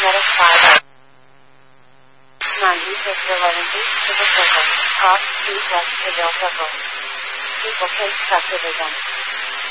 magnetic fiber. 90 611 Civil Circle. Cost East West Seville Circle. People Case Subdivision.